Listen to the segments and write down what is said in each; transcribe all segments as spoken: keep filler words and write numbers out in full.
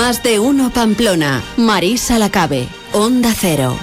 Más de uno Pamplona. Marisa Lacabe, Onda Cero.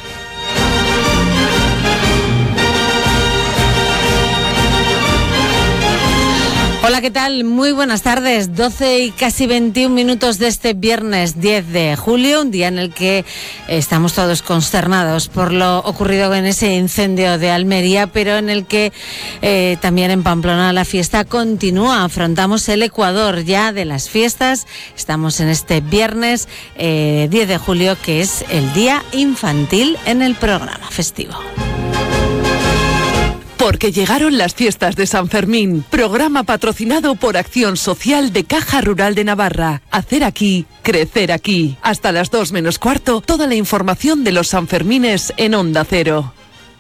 Hola, ¿qué tal? Muy buenas tardes. doce y casi veintiún minutos de este viernes diez de julio, un día en el que estamos todos consternados por lo ocurrido en ese incendio de Almería, pero en el que eh, también en Pamplona la fiesta continúa. Afrontamos el Ecuador ya de las fiestas. Estamos en este viernes eh, diez de julio, que es el Día Infantil en el programa festivo. Porque llegaron las fiestas de San Fermín, programa patrocinado por Acción Social de Caja Rural de Navarra. Hacer aquí, crecer aquí. Hasta las dos menos cuarto, toda la información de los Sanfermines en Onda Cero.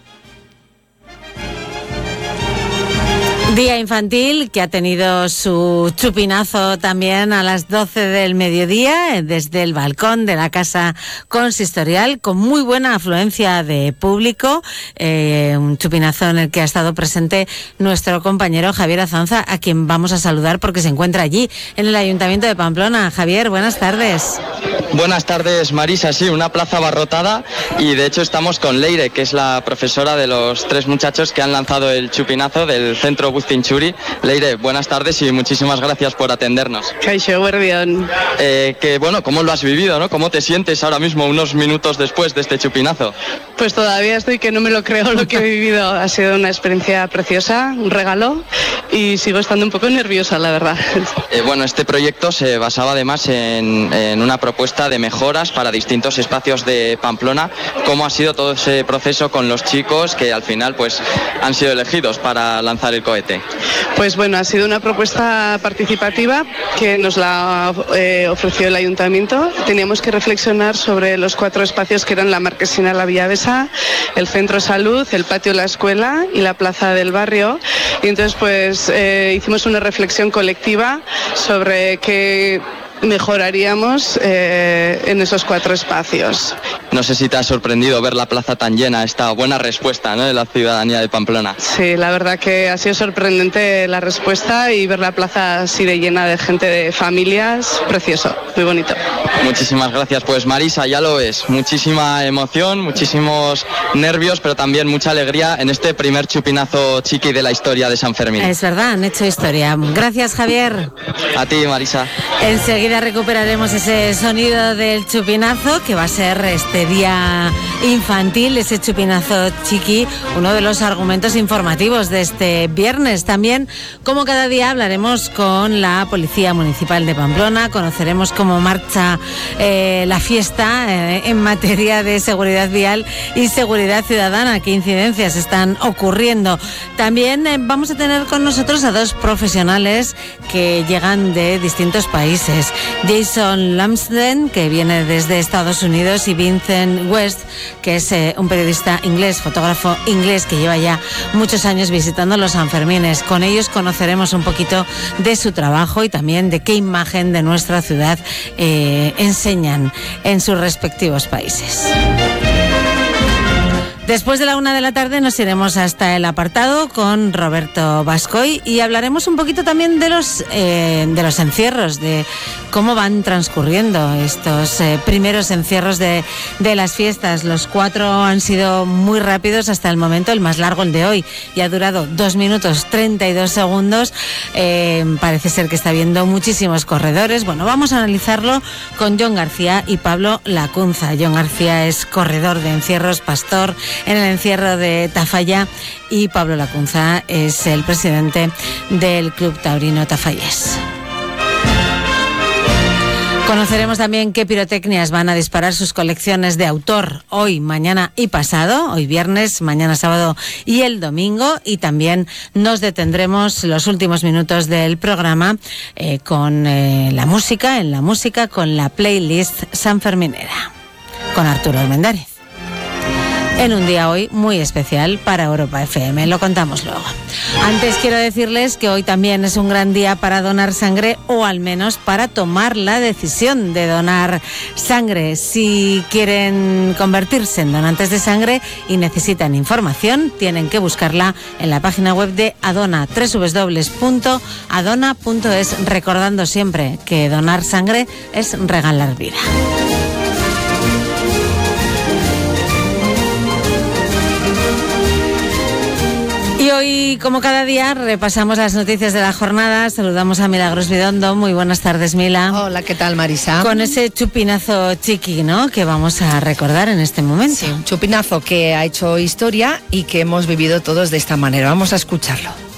Día infantil que ha tenido su chupinazo también a las doce del mediodía desde el balcón de la Casa Consistorial, con muy buena afluencia de público, eh, un chupinazo en el que ha estado presente nuestro compañero Javier Azanza, a quien vamos a saludar porque se encuentra allí en el Ayuntamiento de Pamplona. Javier, buenas tardes. Buenas tardes, Marisa. Sí, una plaza abarrotada y de hecho estamos con Leire, que es la profesora de los tres muchachos que han lanzado el chupinazo del Centro Bustinchuri. Leire, buenas tardes y muchísimas gracias por atendernos. Kaixo, berrión. Eh, que bueno, ¿cómo lo has vivido, no? ¿Cómo te sientes ahora mismo, unos minutos después de este chupinazo? Pues todavía estoy que no me lo creo lo que he vivido. Ha sido una experiencia preciosa, un regalo, y sigo estando un poco nerviosa, la verdad. Eh, bueno, este proyecto se basaba además en, en una propuesta de mejoras para distintos espacios de Pamplona. ¿Cómo ha sido todo ese proceso con los chicos que al final pues han sido elegidos para lanzar el cohete? Pues bueno, ha sido una propuesta participativa que nos la eh, ofreció el Ayuntamiento. Teníamos que reflexionar sobre los cuatro espacios que eran la Marquesina La Villavesa, el Centro Salud, el Patio La Escuela y la Plaza del Barrio. Y entonces pues eh, hicimos una reflexión colectiva sobre qué mejoraríamos eh, en esos cuatro espacios. No sé si te ha sorprendido ver la plaza tan llena, esta buena respuesta, ¿no?, de la ciudadanía de Pamplona. Sí, la verdad que ha sido sorprendente la respuesta y ver la plaza así de llena de gente, de familias, precioso, muy bonito. Muchísimas gracias. Pues Marisa, ya lo ves, muchísima emoción, muchísimos nervios, pero también mucha alegría en este primer chupinazo chiqui de la historia de San Fermín. Es verdad, han hecho historia. Gracias, Javier. A ti, Marisa. Enseguida recuperaremos ese sonido del chupinazo que va a ser este día infantil, ese chupinazo chiqui, uno de los argumentos informativos de este viernes. También, como cada día, hablaremos con la Policía Municipal de Pamplona, conoceremos cómo marcha eh, la fiesta eh, en materia de seguridad vial y seguridad ciudadana, qué incidencias están ocurriendo. También eh, vamos a tener con nosotros a dos profesionales que llegan de distintos países. Jason Lumsden, que viene desde Estados Unidos, y Vincent West, que es eh, un periodista inglés, fotógrafo inglés, que lleva ya muchos años visitando los Sanfermines. Con ellos conoceremos un poquito de su trabajo y también de qué imagen de nuestra ciudad eh, enseñan en sus respectivos países. Después de la una de la tarde nos iremos hasta el apartado con Roberto Bascoy y hablaremos un poquito también de los eh, de los encierros, de cómo van transcurriendo estos eh, primeros encierros de, de las fiestas. Los cuatro han sido muy rápidos hasta el momento, el más largo, el de hoy, y ha durado dos minutos treinta y dos segundos. Eh, parece ser que está habiendo muchísimos corredores. Bueno, vamos a analizarlo con John García y Pablo Lacunza. John García es corredor de encierros, pastor en el encierro de Tafalla, y Pablo Lacunza es el presidente del Club Taurino Tafallés. Conoceremos también qué pirotecnias van a disparar sus colecciones de autor hoy, mañana y pasado, hoy viernes, mañana sábado y el domingo, y también nos detendremos los últimos minutos del programa eh, con eh, la música, en la música, con la playlist sanferminera, con Arturo Armendáriz. En un día hoy muy especial para Europa F M, lo contamos luego. Antes quiero decirles que hoy también es un gran día para donar sangre, o al menos para tomar la decisión de donar sangre. Si quieren convertirse en donantes de sangre y necesitan información, tienen que buscarla en la página web de Adona, doble u doble u doble u punto adona punto es, recordando siempre que donar sangre es regalar vida. Y hoy, como cada día, repasamos las noticias de la jornada. Saludamos a Milagros Bidondo. Muy buenas tardes, Mila. Hola, ¿qué tal, Marisa? Con ese chupinazo chiqui, ¿no?, que vamos a recordar en este momento. Sí, un chupinazo que ha hecho historia y que hemos vivido todos de esta manera. Vamos a escucharlo.